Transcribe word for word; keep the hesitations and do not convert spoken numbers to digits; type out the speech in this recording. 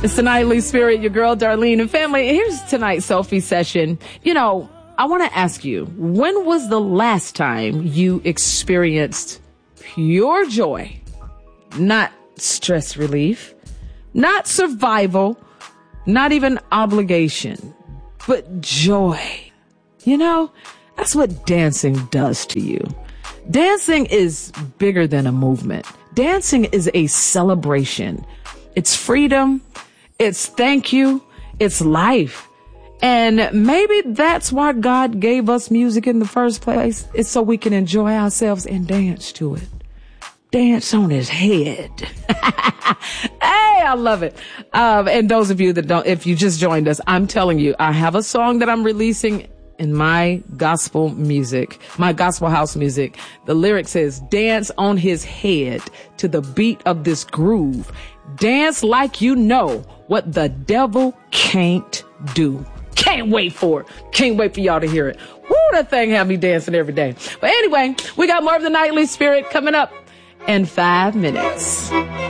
It's the Nightly Spirit, your girl Darlene and family. Here's tonight's selfie session. You know, I want to ask you, when was the last time you experienced pure joy? Not stress relief, not survival, not even obligation, but joy. You know, that's what dancing does to you. Dancing is bigger than a movement. Dancing is a celebration. It's freedom. It's thank you. It's life. And maybe that's why God gave us music in the first place. It's so we can enjoy ourselves and dance to it. Dance on his head. Hey, I love it. Um, and those of you that don't, if you just joined us, I'm telling you, I have a song that I'm releasing in my gospel music, my gospel house music. The lyric says, dance on his head to the beat of this groove. Dance like you know what the devil can't do. Can't wait for it. Can't wait for y'all to hear it. Woo, that thing had me dancing every day. But anyway, we got more of the Nightly Spirit coming up in five minutes.